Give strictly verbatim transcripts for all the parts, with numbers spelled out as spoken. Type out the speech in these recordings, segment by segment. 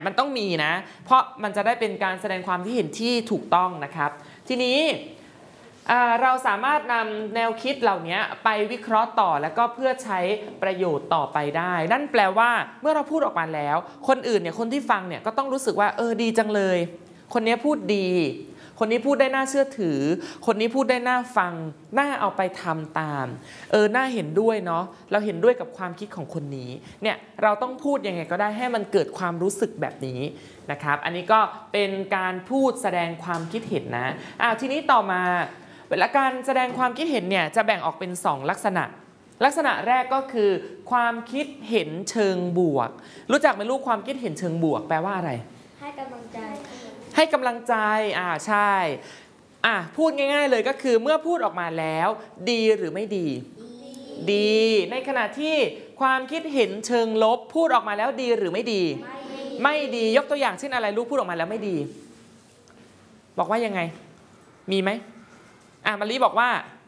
มันต้องมีนะเพราะมันจะได้เป็นการแสดงความที่เห็นที่ถูกต้องนะครับทีนี้เราสามารถนำแนวคิดเหล่านี้ไปวิเคราะห์ต่อแล้วก็เพื่อใช้ประโยชน์ต่อไปได้นั่นแปลว่าเมื่อเราพูดออกมาแล้วคนอื่นเนี่ยคนที่ฟังเนี่ยก็ต้องรู้สึกว่าเออดีจังเลยคนนี้พูดดีคนนี้พูดได้น่าเชื่อถือคนนี้พูดได้น่าฟังน่าเอาไปทำตามเออน่าเห็นด้วยเนาะเราเห็นด้วยกับความคิดของคนนี้เนี่ยเราต้องพูดยังไงก็ได้ให้มันเกิดความรู้สึกแบบนี้นะครับอันนี้ก็เป็นการพูดแสดงความคิดเห็นนะอ้าวทีนี้ต่อมาเวลาการแสดงความคิดเห็นเนี่ยจะแบ่งออกเป็นสองลักษณะลักษณะแรกก็คือความคิดเห็นเชิงบวกรู้จักไหมลูกความคิดเห็นเชิงบวกแปลว่าอะไรให้กำลังใจให้กำลังใจอ่าใช่อ่ะพูดง่ายๆเลยก็คือเมื่อพูดออกมาแล้วดีหรือไม่ดีดีในขณะที่ความคิดเห็นเชิงลบพูดออกมาแล้วดีหรือไม่ดีไม่ดียกตัวอย่างเช่นอะไรลูกพูดออกมาแล้วไม่ดีบอกว่ายังไงมีไหมอ่ะมารีบอกว่า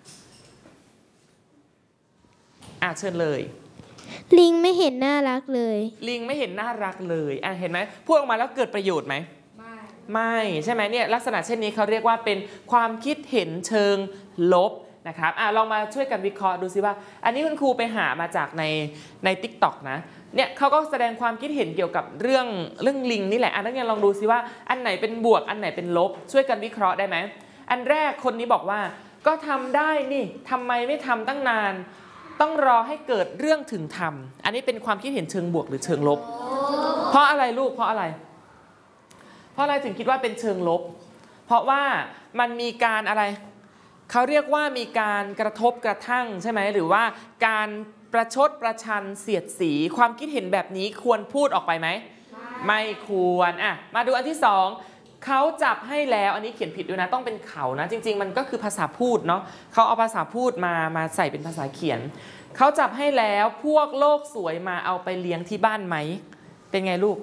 อ่ะเชิญเลยลิงไม่เห็นน่ารักเลยลิงไม่เห็นน่ารักเลยอ่ะเห็นไหมพูดออกมาแล้วเกิดประโยชน์ไหมไม่ไม่ใช่ไหมเนี่ยลักษณะเช่นนี้เขาเรียกว่าเป็นความคิดเห็นเชิงลบนะครับอ่ะลองมาช่วยกันวิเคราะห์ดูซิว่าอันนี้คุณครูไปหามาจากในใน ติ๊กต็อก นะเนี่ยเขาก็แสดงความคิดเห็นเกี่ยวกับเรื่องเรื่องลิงนี่แหละอ่ะนักเรียนลองดูซิว่าอันไหนเป็นบวกอันไหนเป็นลบช่วยกันวิเคราะห์ได้ไหมอันแรกคนนี้บอกว่าก็ทำได้นี่ทำไมไม่ทำตั้งนานต้องรอให้เกิดเรื่องถึงทำอันนี้เป็นความคิดเห็นเชิงบวกหรือเชิงลบเพราะอะไรลูกเพราะอะไรเพราะอะไรถึงคิดว่าเป็นเชิงลบเพราะว่ามันมีการอะไรเขาเรียกว่ามีการกระทบกระทั่งใช่ไหมหรือว่าการประชดประชันเสียดสีความคิดเห็นแบบนี้ควรพูดออกไปไหมไม่ควรอ่ะมาดูอันที่สองเขาจับให้แล้วอันนี้เขียนผิดด้วยนะต้องเป็นเขานะจริงๆมันก็คือภาษาพูดเนาะเขาเอาภาษาพูดมามาใส่เป็นภาษาเขียนเขาจับให้แล้วพวกโลกสวยมาเอาไปเลี้ยงที่บ้านไหมเป็นไงลูก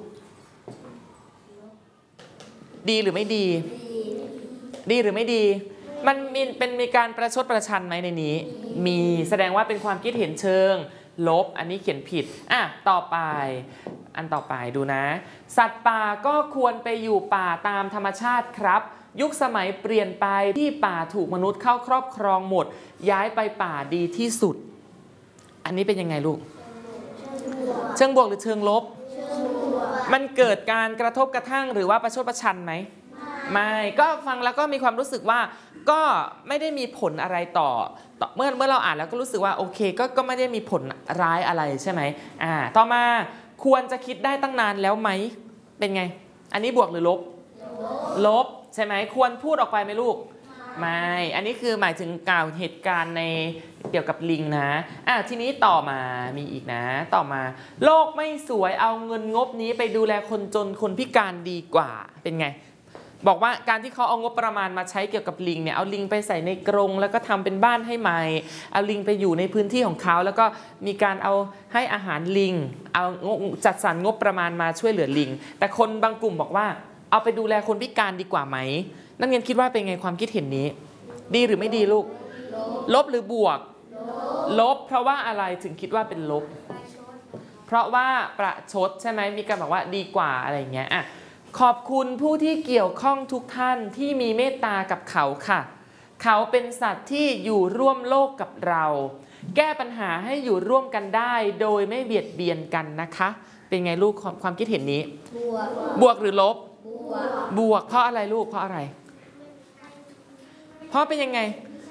ดีหรือไม่ดีดีหรือไม่ดีมันมีเป็นมีการประชดประชันไหมในนี้มีแสดงว่าเป็นความคิดเห็นเชิงลบอันนี้เขียนผิดอ่ะต่อไปอันต่อไปดูนะสัตว์ป่าก็ควรไปอยู่ป่าตามธรรมชาติครับยุคสมัยเปลี่ยนไปที่ป่าถูกมนุษย์เข้าครอบครองหมดย้ายไปป่าดีที่สุดอันนี้เป็นยังไงลูกเชิงบวกหรือเชิงลบมันเกิดการกระทบกระทั่งหรือว่าประชดประชันไหมไม่ก็ฟังแล้วก็มีความรู้สึกว่าก็ไม่ได้มีผลอะไรต่อเมื่อเมื่อเราอ่านแล้วก็รู้สึกว่าโอเคก็ก็ไม่ได้มีผลร้ายอะไรใช่ไหมอ่าต่อมาควรจะคิดได้ตั้งนานแล้วไหมเป็นไงอันนี้บวกหรือลบลบใช่ไหมควรพูดออกไปไหมลูกไม่อันนี้คือหมายถึงกล่าวเหตุการณ์ในเกี่ยวกับลิงนะอ่ะทีนี้ต่อมามีอีกนะต่อมาโลกไม่สวยเอาเงินงบนี้ไปดูแลคนจนคนพิการดีกว่าเป็นไงบอกว่าการที่เขาเอางบประมาณมาใช้เกี่ยวกับลิงเนี่ยเอาลิงไปใส่ในกรงแล้วก็ทำเป็นบ้านให้ใหม่เอาลิงไปอยู่ในพื้นที่ของเขาแล้วก็มีการเอาให้อาหารลิงเอาจัดสรรงบประมาณมาช่วยเหลือลิงแต่คนบางกลุ่มบอกว่าเอาไปดูแลคนพิการดีกว่าไหมนักเรียนคิดว่าเป็นไงความคิดเห็นนี้ดีหรือไม่ดีลูกลบหรือบวกลบเพราะว่าอะไรถึงคิดว่าเป็นลบเพราะว่าประชดใช่ไหมมีการบอกว่าดีกว่าอะไรอย่างเงี้ยอ่ะขอบคุณผู้ที่เกี่ยวข้องทุกท่านที่มีเมตตากับเขาค่ะเขาเป็นสัตว์ที่อยู่ร่วมโลกกับเราแก้ปัญหาให้อยู่ร่วมกันได้โดยไม่เบียดเบียนกันนะคะเป็นไงลูกความคิดเห็นนี้บวกบวกหรือลบบวกบวกเพราะอะไรลูกเพราะอะไรเพราะเป็นยังไง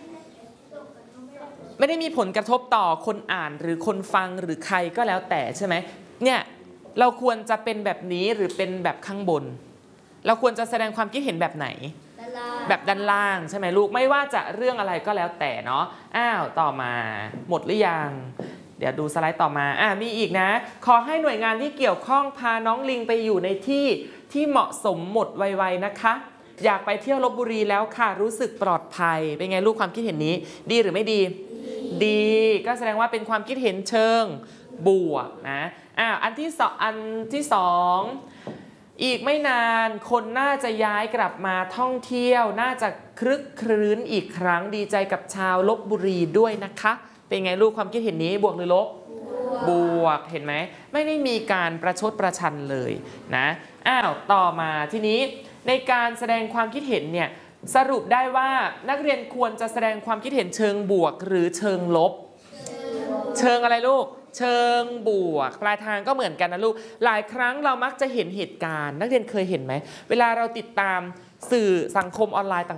ไม่ได้มีผลกระทบต่อคนอ่านหรือคนฟังหรือใครก็แล้วแต่ใช่ไหมเนี่ยเราควรจะเป็นแบบนี้หรือเป็นแบบข้างบนเราควรจะแสดงความคิดเห็นแบบไหนแบบด้านล่างใช่ไหมลูกไม่ว่าจะเรื่องอะไรก็แล้วแต่เนาะอ้าวต่อมาหมดหรือยังเดี๋ยวดูสไลด์ต่อมาอ่ามีอีกนะขอให้หน่วยงานที่เกี่ยวข้องพาน้องลิงไปอยู่ในที่ที่เหมาะสมหมดไวๆนะคะอยากไปเที่ยวลพบุรีแล้วค่ะรู้สึกปลอดภัยเป็นไงลูกความคิดเห็นนี้ดีหรือไม่ดีดีก็แสดงว่าเป็นความคิดเห็นเชิงบวกนะอ่าอันที่สองอันที่สองอีกไม่นานคนน่าจะย้ายกลับมาท่องเที่ยวน่าจะครึกครื้นอีกครั้งดีใจกับชาวลพบุรีด้วยนะคะเป็นไงลูกความคิดเห็นนี้บวกหรือลบบวกเห็นไหมไม่ได้มีการประชดประชันเลยนะอ้าวต่อมาทีนี้ในการแสดงความคิดเห็นเนี่ยสรุปได้ว่านักเรียนควรจะแสดงความคิดเห็นเชิงบวกหรือเชิงลบ เชิงอะไรลูกเชิงบวกปลายทางก็เหมือนกันนะลูกหลายครั้งเรามักจะเห็นเหตุการณ์นักเรียนเคยเห็นไหมเวลาเราติดตามสื่อสังคมออนไลน์